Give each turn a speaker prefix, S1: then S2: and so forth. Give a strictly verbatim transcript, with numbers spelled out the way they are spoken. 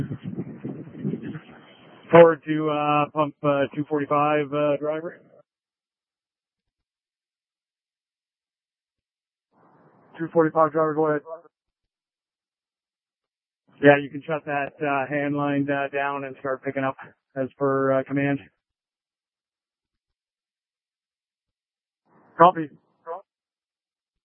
S1: Forward to uh, pump uh, two forty-five, uh, driver. two forty-five, driver, go ahead. Yeah, you can shut that uh, hand line uh, down and start picking up as per uh, command. Copy.